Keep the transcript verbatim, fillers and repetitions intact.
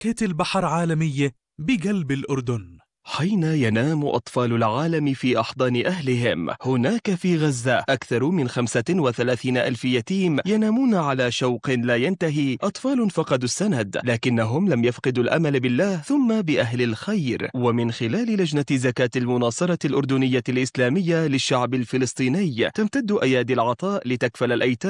البحر عالمية بقلب الأردن. حين ينام أطفال العالم في أحضان أهلهم، هناك في غزة أكثر من خمسة وثلاثين ألف يتيم ينامون على شوق لا ينتهي، أطفال فقدوا السند لكنهم لم يفقدوا الأمل بالله ثم بأهل الخير. ومن خلال لجنة زكاة المناصرة الأردنية الإسلامية للشعب الفلسطيني تمتد أيادي العطاء لتكفل الأيتام